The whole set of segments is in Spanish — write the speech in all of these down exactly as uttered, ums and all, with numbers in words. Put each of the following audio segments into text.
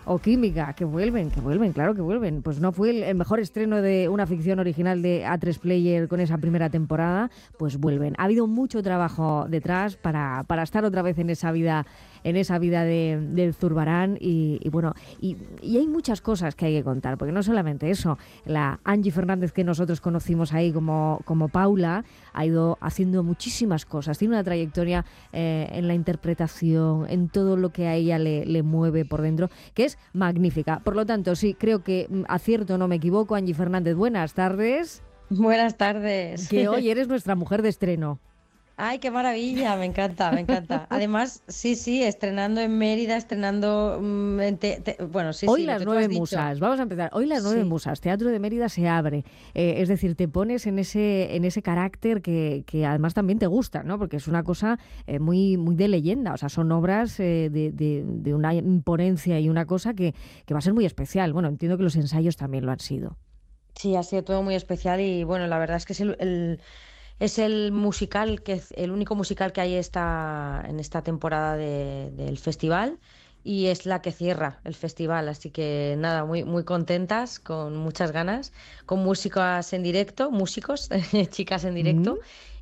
o Química, que vuelven, que vuelven, claro que vuelven. Pues no fue el, el mejor estreno de una ficción original de A tres Player con esa primera temporada, pues vuelven. Ha habido mucho trabajo detrás para, para estar otra vez en esa vida, en esa vida de, del Zurbarán y, y bueno, y, y hay muchas cosas que hay que contar, porque no solamente eso, la Angie Fernández que nosotros conocimos ahí como, como Paula, ha ido haciendo muchísimas cosas, tiene una trayectoria eh, en la interpretación, en todo lo que a ella le, le mueve por dentro, que es magnífica. Por lo tanto, sí, creo que acierto, no me equivoco. Angie Fernández, buenas tardes. Buenas tardes. Que hoy eres nuestra mujer de estreno. Ay, qué maravilla, me encanta, me encanta. Además, sí, sí, estrenando en Mérida, estrenando... mm, en te- te- bueno, sí, Hoy sí, lo las que tú nueve has dicho. musas, vamos a empezar. Hoy las nueve Sí, musas, Teatro de Mérida se abre. Eh, es decir, te pones en ese en ese carácter que, que además también te gusta, ¿no? Porque es una cosa eh, muy muy de leyenda. O sea, son obras eh, de, de, de una imponencia y una cosa que, que va a ser muy especial. Bueno, entiendo que los ensayos también lo han sido. sí, ha sido todo muy especial y bueno, la verdad es que es el, el- es el musical, que es el único musical que hay esta, en esta temporada de- del festival y es la que cierra el festival, así que nada, muy, muy contentas, con muchas ganas, con músicas en directo, músicos, chicas en Mm. directo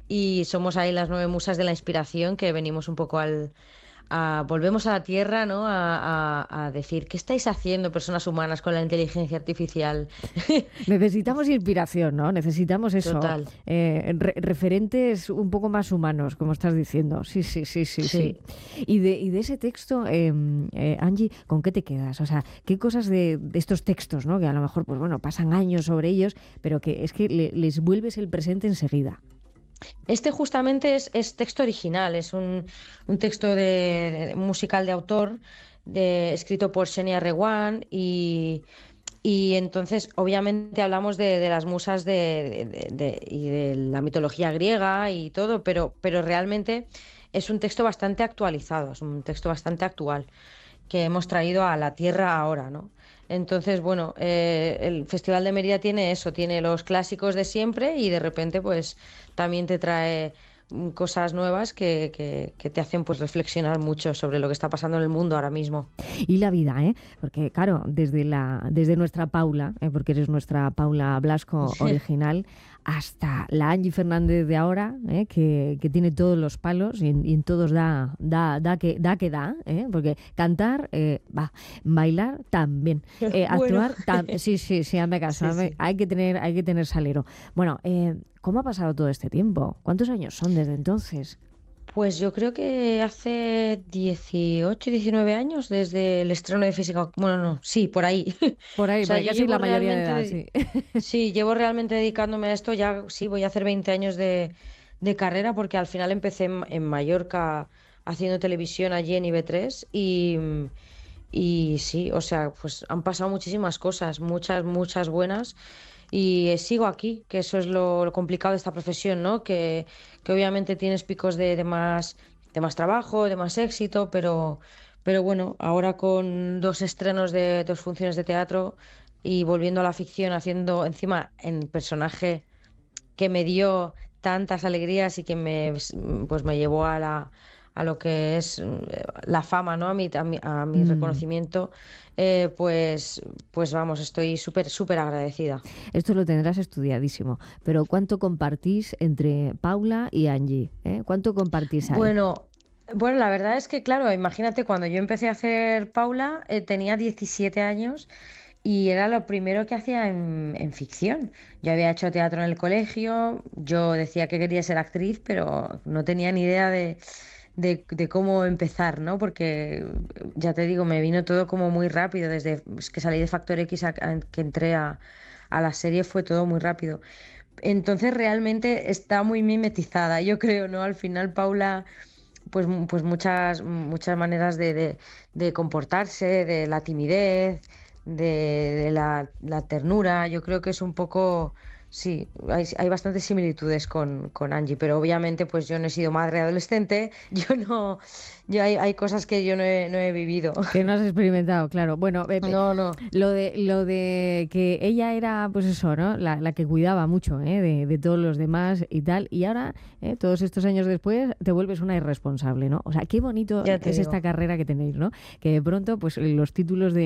y somos ahí las nueve musas de la inspiración que venimos un poco al... a- volvemos a la tierra, ¿no? A, a a decir, ¿qué estáis haciendo personas humanas con la inteligencia artificial? Necesitamos inspiración, ¿no? Necesitamos eso, Total, eh, re- referentes un poco más humanos, como estás diciendo. Sí, sí, sí, sí, sí. sí. Y de, y de ese texto, eh, eh, Angie, ¿con qué te quedas? O sea, ¿qué cosas de, de estos textos, ¿no? Que a lo mejor, pues bueno, pasan años sobre ellos, pero que es que le- les vuelves el presente enseguida. Este justamente es, es texto original, es un, un texto de, de- musical de autor, de, escrito por Xenia Reguant y, y entonces obviamente hablamos de, de las musas de, de- de- y de la mitología griega y todo, pero, pero realmente es un texto bastante actualizado, es un texto bastante actual que hemos traído a la tierra ahora, ¿no? Entonces, bueno, eh, el Festival de Mérida tiene eso, tiene los clásicos de siempre y de repente, pues, también te trae mm, cosas nuevas que, que, que te hacen, pues, reflexionar mucho sobre lo que está pasando en el mundo ahora mismo. Y la vida, ¿eh? Porque claro, desde la, desde nuestra Paula, ¿eh? Porque eres nuestra Paula Blasco original, hasta la Angie Fernández de ahora, ¿eh? que, que tiene todos los palos y en, y en todos da, da, da que da, que da ¿eh? Porque cantar, eh, va, bailar también, eh, Bueno, actuar, tam- sí, sí, sí, hazme caso, sí, hazme- sí. hay que tener, hay que tener salero. Bueno, eh, ¿cómo ha pasado todo este tiempo? ¿Cuántos años son desde entonces? Pues yo creo que hace dieciocho, diecinueve años desde el estreno de Física. Bueno, no, sí, por ahí. Por O ahí, sea, por yo casi la llevo mayoría de realmente, edad, de- sí. sí, llevo realmente dedicándome a esto ya, sí, voy a hacer veinte años de, de carrera porque al final empecé en, en Mallorca haciendo televisión allí en I B tres y, y sí, o sea, pues han pasado muchísimas cosas, muchas, muchas buenas y eh, sigo aquí, que eso es lo, lo complicado de esta profesión, ¿no? Que, que obviamente tienes picos de, de más, de más trabajo, de más éxito, pero, pero bueno, ahora con dos estrenos de dos funciones de teatro y volviendo a la ficción, haciendo encima en personaje que me dio tantas alegrías y que me, pues me llevó a la, a lo que es eh, la fama, ¿no? A mi, a mi, a mi Mm. reconocimiento, eh, pues, pues vamos, estoy súper, súper agradecida. Esto lo tendrás estudiadísimo. Pero ¿cuánto compartís entre Paula y Angie? ¿Eh? ¿Cuánto compartís ahí? Bueno, bueno, la verdad es que, claro, imagínate, cuando yo empecé a hacer Paula, eh, tenía diecisiete años y era lo primero que hacía en, en ficción. Yo había hecho teatro en el colegio, yo decía que quería ser actriz, pero no tenía ni idea de, de, de cómo empezar, ¿no? Porque, ya te digo, me vino todo como muy rápido, desde pues, que salí de Factor X a, a que entré a, a la serie fue todo muy rápido. Entonces realmente está muy mimetizada, yo creo, ¿no? Al final Paula pues, mu- pues muchas, muchas maneras de, de- de comportarse, de la timidez, de, de la, la ternura. Yo creo que es un poco, sí, hay, hay bastantes similitudes con, con Angie, pero obviamente pues yo no he sido madre adolescente, yo no, yo hay, hay cosas que yo no he, no he vivido. Que no has experimentado, claro. Bueno, eh, eh, No, no, lo de lo de que ella era, pues eso, ¿no? La, la que cuidaba mucho, ¿eh? de, de todos los demás y tal. Y ahora, ¿eh? Todos estos años después, te vuelves una irresponsable, ¿no? O sea, qué bonito ya te es esta digo. carrera que tenéis, ¿no? Que de pronto, pues los títulos de